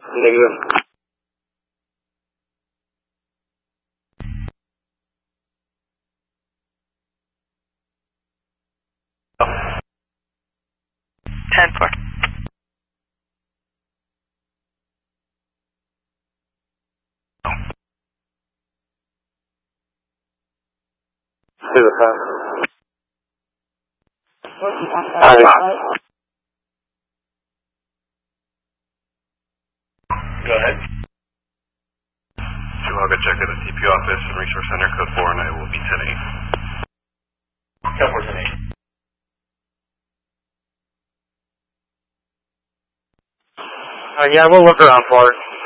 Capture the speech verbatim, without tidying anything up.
Negative. ten four. To the front. Alright. Go ahead. Chihuahua, check at the C P office and resource center, code four, and I will be ten eight. ten four, ten eight. Uh, yeah, we'll look around for it.